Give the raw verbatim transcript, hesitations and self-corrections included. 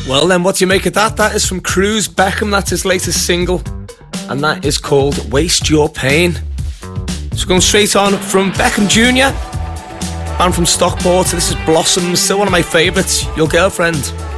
Well then, what do you make of that? That is from Cruz Beckham, that's his latest single, and that is called Waste Your Pain. So going straight on from Beckham Junior, band from Stockport, this is Blossoms, still one of my favourites, Your Girlfriend.